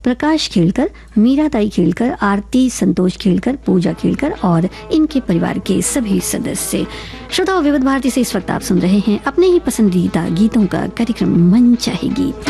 प्रकाश खेलकर, मीराताई खेलकर, आरती संतोष खेलकर, पूजा खेलकर और इनके परिवार के सभी सदस्य। श्रोताओं, विविध भारती से इस वक्त आप सुन रहे हैं अपने ही पसंदीदा गीतों का कार्यक्रम मन चाहे गीत।